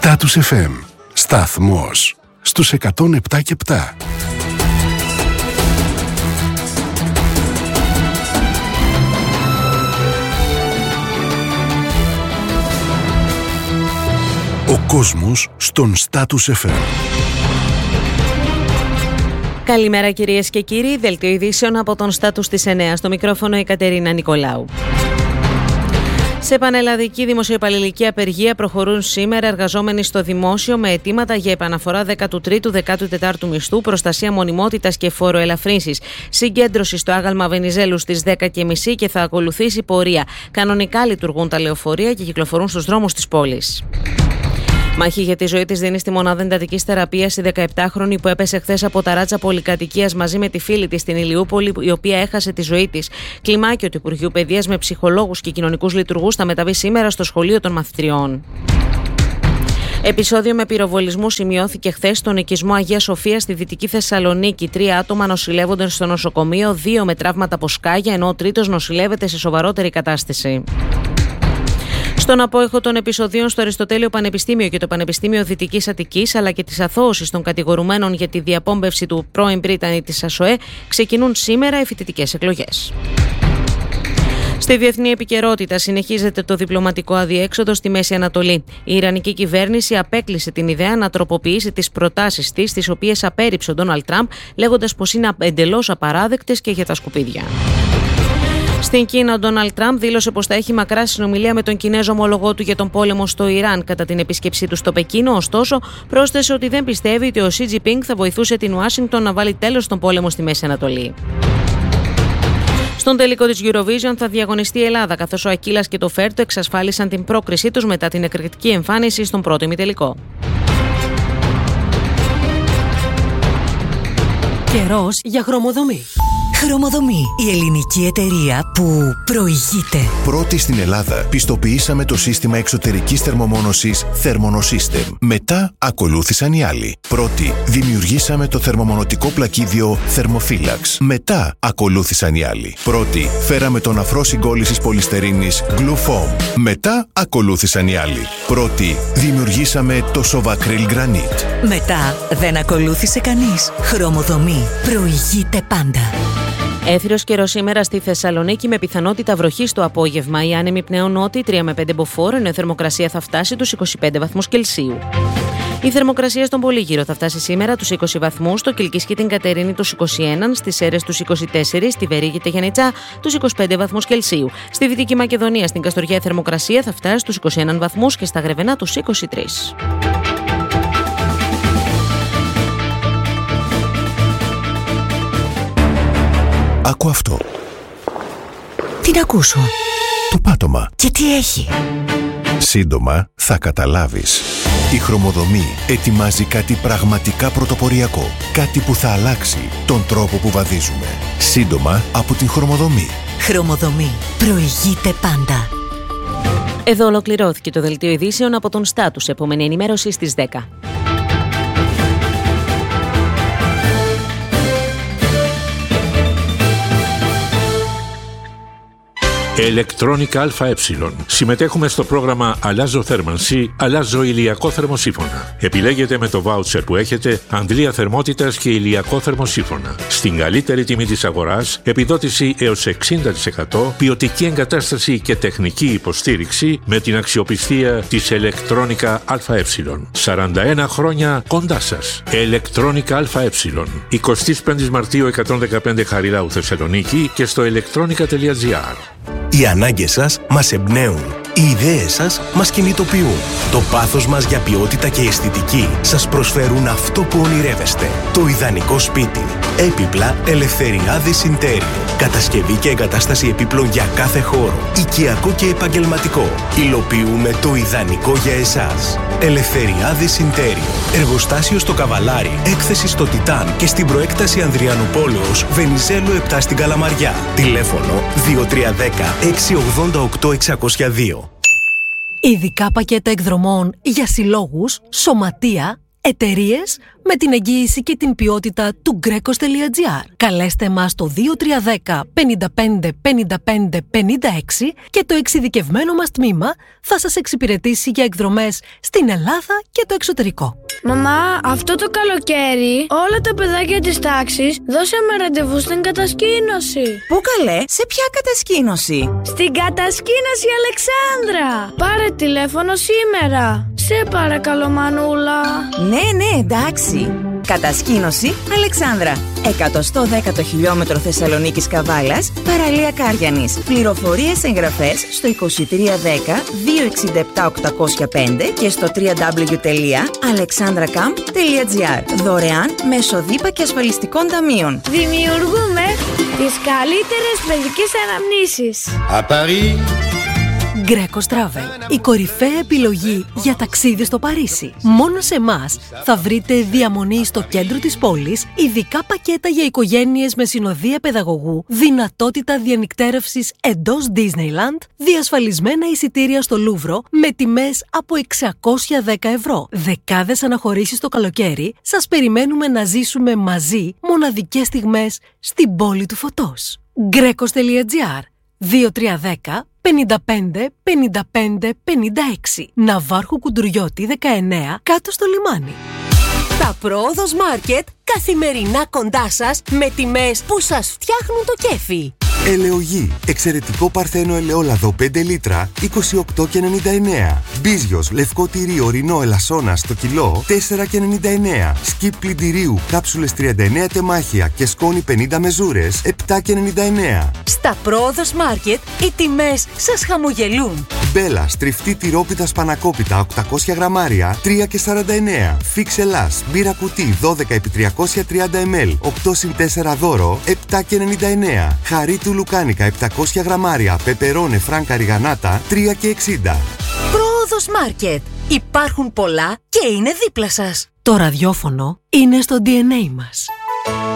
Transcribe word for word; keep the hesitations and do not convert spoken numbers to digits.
Status εφ εμ. Σταθμός στους εκατόν επτά και επτά. Ο κόσμος στον Status εφ εμ. Καλημέρα κυρίες και κύριοι, δελτίο ειδήσεων από τον Status της εννέα. Στο μικρόφωνο η Κατερίνα Νικολάου. Σε πανελλαδική δημοσιοϊπαλληλική απεργία προχωρούν σήμερα εργαζόμενοι στο δημόσιο με αιτήματα για επαναφορά δέκατου τρίτου δέκατου τετάρτου μισθού, προστασία μονιμότητας και φοροελαφρύνσης. Συγκέντρωση στο άγαλμα Βενιζέλου στις δέκα και μισή και θα ακολουθήσει πορεία. Κανονικά λειτουργούν τα λεωφορεία και κυκλοφορούν στους δρόμους της πόλης. Μάχη για τη ζωή της δίνει στη μονάδα εντατικής θεραπείας η δεκαεπτάχρονη που έπεσε χθες από ταράτσα πολυκατοικίας μαζί με τη φίλη της στην Ηλιούπολη, η οποία έχασε τη ζωή της. Κλιμάκιο του Υπουργείου Παιδείας με ψυχολόγους και κοινωνικούς λειτουργούς θα μεταβεί σήμερα στο σχολείο των μαθητριών. Επεισόδιο με πυροβολισμού σημειώθηκε χθες στον οικισμό Αγία Σοφία στη Δυτική Θεσσαλονίκη. Τρία άτομα νοσηλεύονται στο νοσοκομείο, δύο με τραύματα από σκάγια, ενώ ο τρίτος νοσηλεύεται σε σοβαρότερη κατάσταση. Στον απόϊχο των επεισοδίων στο Αριστοτέλειο Πανεπιστήμιο και το Πανεπιστήμιο Δυτικής Αττικής, αλλά και της αθώωσης των κατηγορουμένων για τη διαπόμπευση του πρώην Πρίτανη της ΑΣΟΕ, ξεκινούν σήμερα οι φοιτητικές εκλογές. Στη διεθνή επικαιρότητα συνεχίζεται το διπλωματικό αδιέξοδο στη Μέση Ανατολή. Η Ιρανική κυβέρνηση απέκλεισε την ιδέα να τροποποιήσει τις προτάσεις της, τις οποίες απέρριψε ο Ντόναλντ Τραμπ, λέγοντας πως είναι εντελώς απαράδεκτες και για τα σκουπίδια. Στην Κίνα, ο Ντόναλντ Τραμπ δήλωσε πως θα έχει μακρά συνομιλία με τον Κινέζο ομολογό του για τον πόλεμο στο Ιράν κατά την επίσκεψή του στο Πεκίνο, ωστόσο πρόσθεσε ότι δεν πιστεύει ότι ο Σι Τζινπίνγκ θα βοηθούσε την Ουάσιγκτον να βάλει τέλος στον πόλεμο στη Μέση Ανατολή. Στον τελικό της Eurovision θα διαγωνιστεί η Ελλάδα, καθώς ο Ακύλας και το Φέρτο εξασφάλισαν την πρόκρισή τους μετά την εκρηκτική εμφάνιση στον πρώτο ημιτελικό. Καιρός για χρωμοδομή. Χρωμοδομή, η ελληνική εταιρεία που προηγείται. Πρώτη στην Ελλάδα πιστοποιήσαμε το σύστημα εξωτερικής θερμομόνωσης Thermonosystem. Μετά ακολούθησαν οι άλλοι. Πρώτη δημιουργήσαμε το θερμομονωτικό πλακίδιο Thermophilax. Μετά ακολούθησαν οι άλλοι. Πρώτη φέραμε τον αφρό συγκόλλησης πολυστερίνης Glufoam. Μετά ακολούθησαν οι άλλοι. Πρώτη δημιουργήσαμε το Sovacryl Granite. Μετά δεν ακολούθησε κανείς. Χρωμοδομή προηγείται πάντα. Έθριος καιρός σήμερα στη Θεσσαλονίκη με πιθανότητα βροχής το απόγευμα. Οι άνεμοι πνέουν νότιοι τρία με πέντε μποφόρ, ενώ η θερμοκρασία θα φτάσει τους είκοσι πέντε βαθμούς Κελσίου. Η θερμοκρασία στον Πολύγυρο θα φτάσει σήμερα τους είκοσι βαθμούς, στο Κιλκής και την Κατερίνη τους είκοσι ένα, στις Σέρρες τους είκοσι τέσσερα, στη Βερή και τη Γιαννιτσά τους είκοσι πέντε βαθμούς Κελσίου. Στη Δυτική Μακεδονία, στην Καστοριά, η θερμοκρασία θα φτάσει στους είκοσι ένα βαθμούς και στα Γρεβενά τους είκοσι τρία. Άκου αυτό. Τι να ακούσω? Το πάτωμα. Και τι έχει? Σύντομα θα καταλάβεις. Η Χρωμοδομή ετοιμάζει κάτι πραγματικά πρωτοποριακό. Κάτι που θα αλλάξει τον τρόπο που βαδίζουμε. Σύντομα από την Χρωμοδομή. Χρωμοδομή προηγείται πάντα. Εδώ ολοκληρώθηκε το δελτίο ειδήσεων από τον Status. Επόμενη ενημέρωση στις δέκα. Electronica ΑΕ. Συμμετέχουμε στο πρόγραμμα Αλλάζω θέρμανση, αλλάζω ηλιακό θερμοσύφωνα. Επιλέγετε με το βάουτσερ που έχετε αντλία θερμότητας και ηλιακό θερμοσύφωνα. Στην καλύτερη τιμή της αγοράς, επιδότηση έως εξήντα τοις εκατό, ποιοτική εγκατάσταση και τεχνική υποστήριξη με την αξιοπιστία της Electronica ΑΕ. σαράντα ένα χρόνια κοντά σας. Electronica ΑΕ. εικοστή πέμπτη Μαρτίου εκατόν δεκαπέντε Χαριλάου Θεσσαλονίκη και στο electronica τελεία gr. Οι ανάγκες σας μας εμπνέουν. Οι ιδέες σας μας κινητοποιούν. Το πάθος μας για ποιότητα και αισθητική σας προσφέρουν αυτό που ονειρεύεστε. Το ιδανικό σπίτι. Έπιπλα Ελευθεριάδης Intérior. Κατασκευή και εγκατάσταση επίπλων για κάθε χώρο. Οικιακό και επαγγελματικό. Υλοποιούμε το ιδανικό για εσάς. Ελευθεριάδης Intérior. Εργοστάσιο στο Καβαλάρι. Έκθεση στο Τιτάν και στην προέκταση Ανδριανουπόλεως Βενιζέλου επτά στην Καλαμαριά. Τηλέφωνο δύο τρία ένα μηδέν έξι ογδόντα οκτώ εξακόσια δύο. Ειδικά πακέτα εκδρομών για συλλόγους, σωματεία, Εταιρείες με την εγγύηση και την ποιότητα του Greco.gr. Καλέστε μας το δύο τρία ένα μηδέν πέντε πέντε πέντε πέντε πέντε έξι και το εξειδικευμένο μας τμήμα θα σας εξυπηρετήσει για εκδρομές στην Ελλάδα και το εξωτερικό. Μαμά, αυτό το καλοκαίρι όλα τα παιδάκια της τάξης δώσαμε ραντεβού στην κατασκήνωση. Πού καλέ, σε ποια κατασκήνωση? Στην κατασκήνωση Αλεξάνδρα. Πάρε τηλέφωνο σήμερα. Σε παρακαλώ Μανούλα. Ναι, ναι, εντάξει. Κατασκήνωση Αλεξάνδρα. εκατόν δέκατο χιλιόμετρο Θεσσαλονίκης Καβάλας, παραλία Κάριανης. Πληροφορίες εγγραφές στο είκοσι τρία δέκα δύο εξήντα επτά οκτακόσια πέντε και στο double-u double-u double-u τελεία alexandracamp τελεία gr. Δωρεάν μέσω ΔΥΠΑ και ασφαλιστικών ταμείων. Δημιουργούμε τις καλύτερες παιδικές αναμνήσεις. À Paris. Greco Travel, η κορυφαία επιλογή για ταξίδι στο Παρίσι. Μόνο σε εμάς θα βρείτε διαμονή στο κέντρο της πόλης, ειδικά πακέτα για οικογένειες με συνοδεία παιδαγωγού, δυνατότητα διανυκτέρευσης εντός Disneyland, διασφαλισμένα εισιτήρια στο Λούβρο με τιμές από εξακόσια δέκα ευρώ. Δεκάδες αναχωρήσεις το καλοκαίρι, σας περιμένουμε να ζήσουμε μαζί μοναδικές στιγμές στην πόλη του φωτός. Greco.gr δύο τρία ένα μηδέν πέντε πέντε πέντε πέντε πέντε έξι. Ναυάρχου Κουντουριώτη δεκαεννέα, κάτω στο λιμάνι. Τα Πρόοδος Μάρκετ καθημερινά κοντά σας με τιμές που σας φτιάχνουν το κέφι. Ελαιογή. Εξαιρετικό παρθένο ελαιόλαδο πέντε λίτρα είκοσι οκτώ και ενενήντα εννέα. Μπίζιος λευκό τυρί ορεινό ελασσόνα στο κιλό τέσσερα και ενενήντα εννέα. Σκιπ πλυντηρίου κάψουλες τριάντα εννέα τεμάχια και σκόνη πενήντα μεζούρες επτά και ενενήντα εννέα. Στα Πρόοδος Μάρκετ οι τιμές σας χαμογελούν. Μπέλα τριφτή τυρόπιτα σπανακόπιτα οκτακόσια γραμμάρια τρία και σαράντα εννέα. Φίξ Ελλάς μπύρα κουτί δώδεκα επί τριακόσια τριάντα μιλιλίτρα οκτώ συν τέσσερα δώρο επτά και ενενήντα εννέα. Χαρί του Λουκάνικα επτακόσια γραμμάρια πεπερώνε φράνκα ριγανάτα τρία και εξήντα. Πρόοδος Μάρκετ. Υπάρχουν πολλά και είναι δίπλα σας. Το ραδιόφωνο είναι στο ντι εν έι μας.